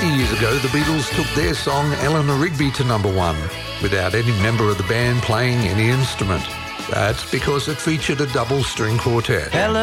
50 years ago, the Beatles took their song Eleanor Rigby to number one, without any member of the band playing any instrument. That's because it featured a double string quartet.